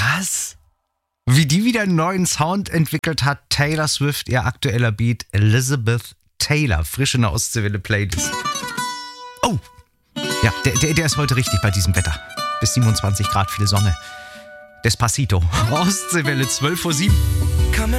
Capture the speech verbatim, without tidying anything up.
Krass. Wie die wieder einen neuen Sound entwickelt hat, Taylor Swift, ihr aktueller Beat, Elizabeth Taylor, frisch in der Ostseewelle-Playlist. Oh, ja, der, der, der ist heute richtig bei diesem Wetter. Bis siebenundzwanzig Grad, viel Sonne. Despacito, Ostseewelle, zwölf Uhr sieben.